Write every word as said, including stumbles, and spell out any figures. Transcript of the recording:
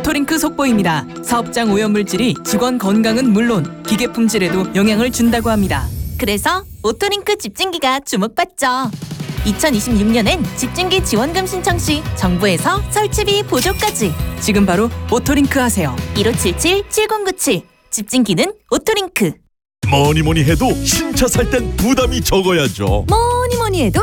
오토링크 속보입니다. 사업장 오염물질이 직원 건강은 물론 기계 품질에도 영향을 준다고 합니다. 그래서 오토링크 집진기가 주목받죠. 이천이십육 년엔 집진기 지원금 신청 시 정부에서 설치비 보조까지. 지금 바로 오토링크 하세요. 일오칠칠 칠공구칠 집진기는 오토링크. 뭐니 뭐니 해도 신차 살 땐 부담이 적어야죠. 뭐니 뭐니 해도